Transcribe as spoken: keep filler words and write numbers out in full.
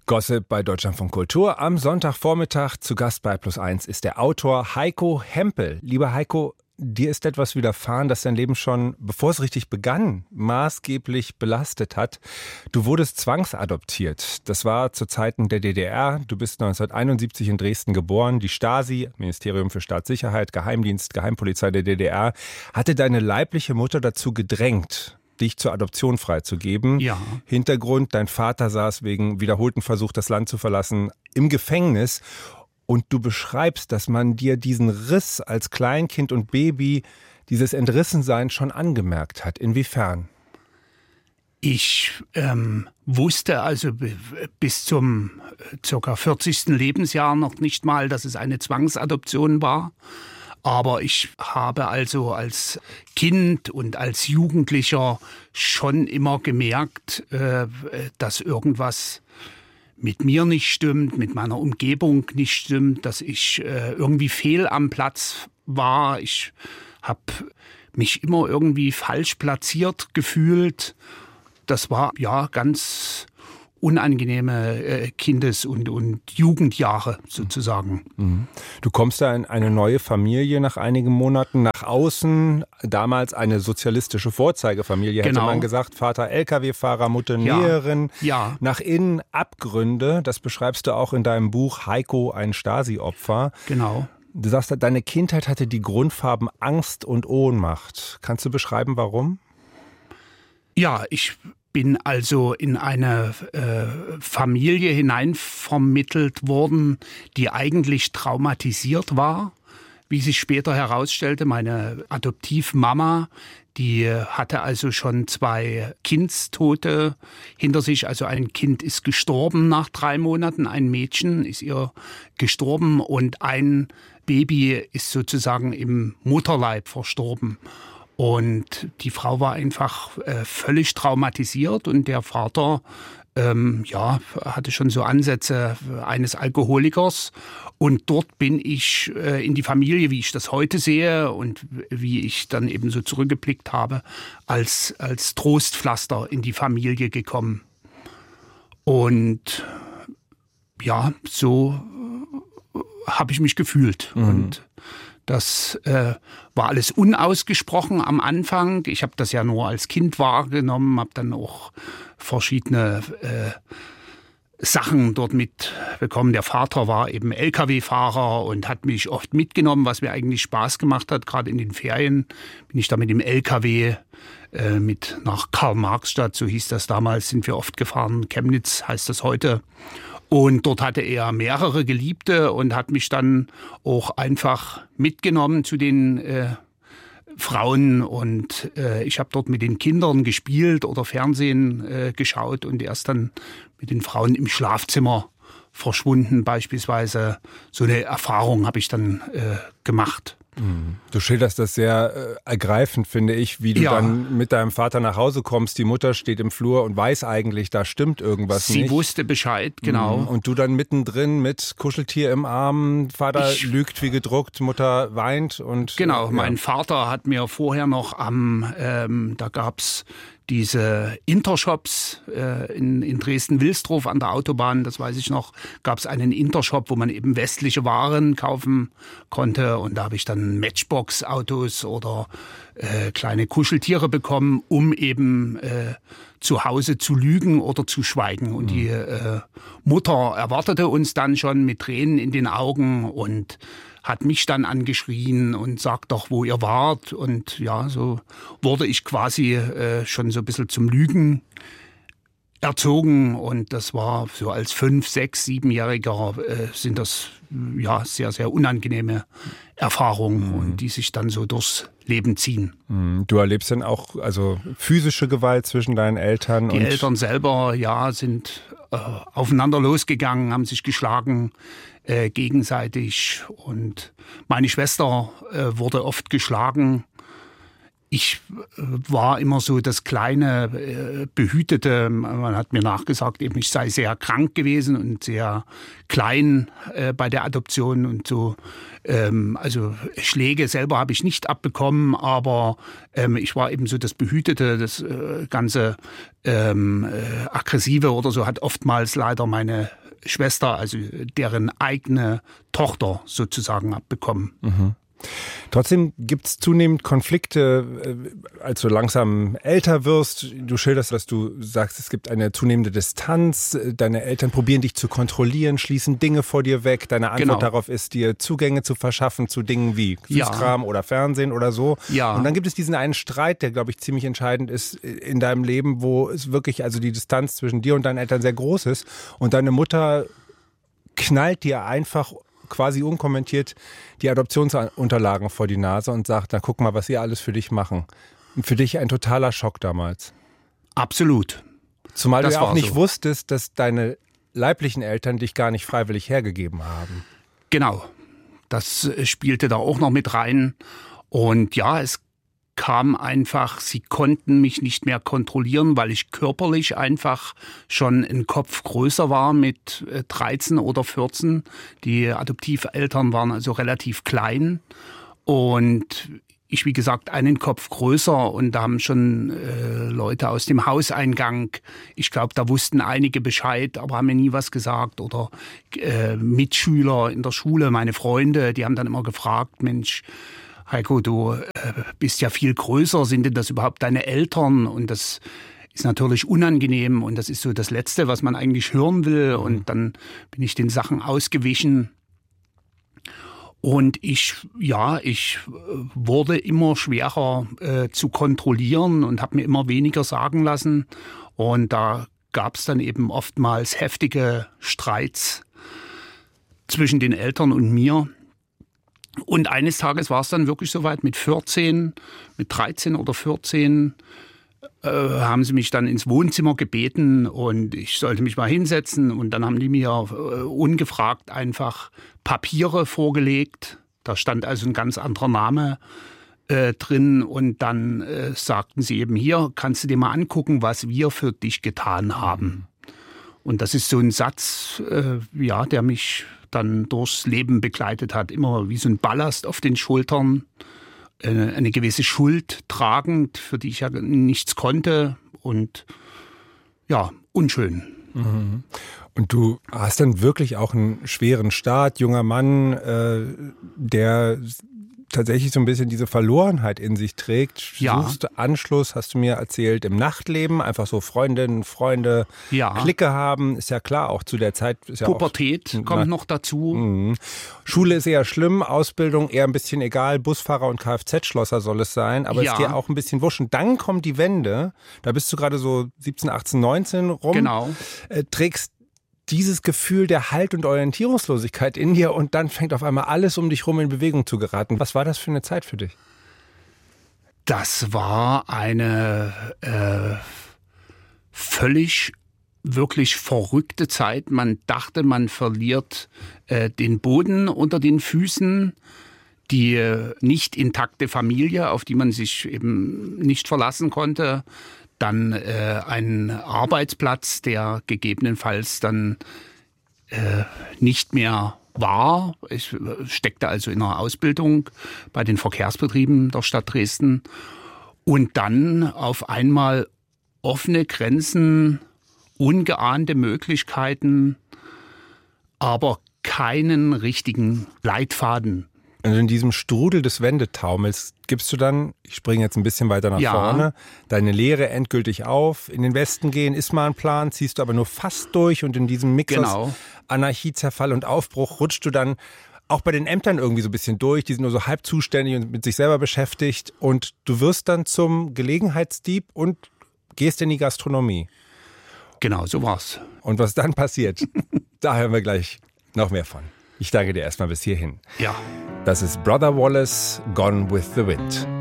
Gossip bei Deutschlandfunk Kultur. Am Sonntagvormittag zu Gast bei Plus eins ist der Autor Heiko Hempel. Lieber Heiko, dir ist etwas widerfahren, das dein Leben schon, bevor es richtig begann, maßgeblich belastet hat. Du wurdest zwangsadoptiert. Das war zu Zeiten der D D R. Du bist neunzehnhunderteinundsiebzig in Dresden geboren. Die Stasi, Ministerium für Staatssicherheit, Geheimdienst, Geheimpolizei der D D R, hatte deine leibliche Mutter dazu gedrängt, dich zur Adoption freizugeben. Ja. Hintergrund, dein Vater saß wegen wiederholten Versuch, das Land zu verlassen, im Gefängnis. Und du beschreibst, dass man dir diesen Riss als Kleinkind und Baby, dieses Entrissen-Sein schon angemerkt hat. Inwiefern? Ich ähm, wusste also b- bis zum äh, ca. vierzigsten Lebensjahr noch nicht mal, dass es eine Zwangsadoption war. Aber ich habe also als Kind und als Jugendlicher schon immer gemerkt, äh, dass irgendwas mit mir nicht stimmt, mit meiner Umgebung nicht stimmt, dass ich äh, irgendwie fehl am Platz war. Ich habe mich immer irgendwie falsch platziert gefühlt. Das war ja ganz unangenehme äh, Kindes- und, und Jugendjahre sozusagen. Mhm. Du kommst da in eine neue Familie nach einigen Monaten, nach außen, damals eine sozialistische Vorzeigefamilie, hätte Genau. man gesagt, Vater L K W-Fahrer, Mutter Ja. Näherin, Ja. nach innen Abgründe, das beschreibst du auch in deinem Buch Heiko, ein Stasi-Opfer. Genau. Du sagst, deine Kindheit hatte die Grundfarben Angst und Ohnmacht. Kannst du beschreiben, warum? Ja, ich bin also in eine äh, Familie hineinvermittelt worden, die eigentlich traumatisiert war. Wie sich später herausstellte, meine Adoptivmama, die hatte also schon zwei Kindstote hinter sich. Also ein Kind ist gestorben nach drei Monaten, ein Mädchen ist ihr gestorben und ein Baby ist sozusagen im Mutterleib verstorben. Und die Frau war einfach äh, völlig traumatisiert und der Vater ähm, ja, hatte schon so Ansätze eines Alkoholikers. Und dort bin ich äh, in die Familie, wie ich das heute sehe und wie ich dann eben so zurückgeblickt habe, als, als Trostpflaster in die Familie gekommen. Und ja, so habe ich mich gefühlt. Mhm. Und das äh, war alles unausgesprochen am Anfang. Ich habe das ja nur als Kind wahrgenommen, habe dann auch verschiedene äh, Sachen dort mitbekommen. Der Vater war eben L K W-Fahrer und hat mich oft mitgenommen, was mir eigentlich Spaß gemacht hat. Gerade in den Ferien bin ich da mit dem L K W äh, mit nach Karl-Marx-Stadt, so hieß das damals, sind wir oft gefahren. Chemnitz heißt das heute. Und dort hatte er mehrere Geliebte und hat mich dann auch einfach mitgenommen zu den äh, Frauen. Und äh, ich habe dort mit den Kindern gespielt oder Fernsehen äh, geschaut und erst dann mit den Frauen im Schlafzimmer verschwunden beispielsweise. So eine Erfahrung habe ich dann äh, gemacht. Du schilderst das sehr äh, ergreifend, finde ich, wie du Ja. dann mit deinem Vater nach Hause kommst. Die Mutter steht im Flur und weiß eigentlich, da stimmt irgendwas Sie nicht. Sie wusste Bescheid, genau. Und du dann mittendrin mit Kuscheltier im Arm, Vater Ich, lügt wie gedruckt, Mutter weint und... Genau, ja. mein Vater hat mir vorher noch am, ähm, da gab's diese Intershops äh, in, in Dresden-Wilsdruf an der Autobahn, das weiß ich noch, gab es einen Intershop, wo man eben westliche Waren kaufen konnte. Und da habe ich dann Matchbox-Autos oder äh, kleine Kuscheltiere bekommen, um eben äh, zu Hause zu lügen oder zu schweigen. Und mhm. die äh, Mutter erwartete uns dann schon mit Tränen in den Augen und hat mich dann angeschrien und sagt doch, wo ihr wart. Und ja, so wurde ich quasi äh, schon so ein bisschen zum Lügen erzogen. Und das war so als fünf-, sechs-, siebenjähriger äh, sind das ja sehr, sehr unangenehme Erfahrungen, mhm. und die sich dann so durchs Leben ziehen. Du erlebst dann auch also physische Gewalt zwischen deinen Eltern? Die und Eltern selber, ja, sind äh, aufeinander losgegangen, haben sich geschlagen äh, gegenseitig. Und meine Schwester äh, wurde oft geschlagen. Ich war immer so das kleine, äh, behütete, man hat mir nachgesagt, eben ich sei sehr krank gewesen und sehr klein äh, bei der Adoption und so. Ähm, also Schläge selber habe ich nicht abbekommen, aber ähm, ich war eben so das Behütete, das äh, ganze ähm, äh, Aggressive oder so hat oftmals leider meine Schwester, also deren eigene Tochter sozusagen abbekommen. Mhm. Trotzdem gibt es zunehmend Konflikte, als du langsam älter wirst. Du schilderst, dass du sagst, es gibt eine zunehmende Distanz. Deine Eltern probieren dich zu kontrollieren, schließen Dinge vor dir weg. Deine Antwort Genau. darauf ist, dir Zugänge zu verschaffen zu Dingen wie Süßkram ja. oder Fernsehen oder so. Ja. Und dann gibt es diesen einen Streit, der, glaube ich, ziemlich entscheidend ist in deinem Leben, wo es wirklich, also die Distanz zwischen dir und deinen Eltern sehr groß ist. Und deine Mutter knallt dir einfach quasi unkommentiert die Adoptionsunterlagen vor die Nase und sagt, na guck mal, was sie alles für dich machen. Und für dich ein totaler Schock damals. Absolut. Zumal das du ja auch nicht so. wusstest, dass deine leiblichen Eltern dich gar nicht freiwillig hergegeben haben. Genau. Das spielte da auch noch mit rein. Und ja, es kam einfach, sie konnten mich nicht mehr kontrollieren, weil ich körperlich einfach schon ein Kopf größer war mit dreizehn oder vierzehn. Die Adoptiveltern waren also relativ klein und ich, wie gesagt, einen Kopf größer und da haben schon äh, Leute aus dem Hauseingang, ich glaube, da wussten einige Bescheid, aber haben mir nie was gesagt oder äh, Mitschüler in der Schule, meine Freunde, die haben dann immer gefragt, Mensch, Heiko, du äh, bist ja viel größer, sind denn das überhaupt deine Eltern? Und das ist natürlich unangenehm und das ist so das Letzte, was man eigentlich hören will. Und dann bin ich den Sachen ausgewichen. Und ich, ja, ich wurde immer schwerer äh, zu kontrollieren und habe mir immer weniger sagen lassen. Und da gab es dann eben oftmals heftige Streits zwischen den Eltern und mir. Und eines Tages war es dann wirklich soweit, mit vierzehn, mit dreizehn oder vierzehn, äh, haben sie mich dann ins Wohnzimmer gebeten und ich sollte mich mal hinsetzen. Und dann haben die mir äh, ungefragt einfach Papiere vorgelegt. Da stand also ein ganz anderer Name äh, drin. Und dann äh, sagten sie eben, hier kannst du dir mal angucken, was wir für dich getan haben. Und das ist so ein Satz, äh, ja, der mich dann durchs Leben begleitet hat, immer wie so ein Ballast auf den Schultern, äh, eine gewisse Schuld tragend, für die ich ja nichts konnte und ja, unschön. Mhm. Und du hast dann wirklich auch einen schweren Start, junger Mann, äh, der tatsächlich so ein bisschen diese Verlorenheit in sich trägt. Ja. Suchst du Anschluss, hast du mir erzählt, im Nachtleben, einfach so Freundinnen, Freunde, ja. Clique haben, ist ja klar, auch zu der Zeit. Ist ja Pubertät auch, kommt na, noch dazu. Mhm. Schule ist eher schlimm, Ausbildung eher ein bisschen egal, Busfahrer und Kfz-Schlosser soll es sein, aber ja. ist dir auch ein bisschen wurscht. Und dann kommt die Wende, da bist du gerade so siebzehn, achtzehn, neunzehn rum, genau. äh, trägst dieses Gefühl der Halt- und Orientierungslosigkeit in dir und dann fängt auf einmal alles um dich rum in Bewegung zu geraten. Was war das für eine Zeit für dich? Das war eine äh, völlig, wirklich verrückte Zeit. Man dachte, man verliert äh, den Boden unter den Füßen, die äh, nicht intakte Familie, auf die man sich eben nicht verlassen konnte. Dann äh, ein Arbeitsplatz, der gegebenenfalls dann äh, nicht mehr war. Ich steckte also in einer Ausbildung bei den Verkehrsbetrieben der Stadt Dresden. Und dann auf einmal offene Grenzen, ungeahnte Möglichkeiten, aber keinen richtigen Leitfaden. Und in diesem Strudel des Wendetaumels gibst du dann, ich springe jetzt ein bisschen weiter nach ja. vorne, deine Lehre endgültig auf, in den Westen gehen ist mal ein Plan, ziehst du aber nur fast durch und in diesem Mix genau. aus Anarchie, Zerfall und Aufbruch rutscht du dann auch bei den Ämtern irgendwie so ein bisschen durch, die sind nur so halb zuständig und mit sich selber beschäftigt und du wirst dann zum Gelegenheitsdieb und gehst in die Gastronomie. Genau, so war's. Und was dann passiert, da hören wir gleich noch mehr von. Ich danke dir erstmal bis hierhin. Ja. Das ist Brother Wallace, Gone with the Wind.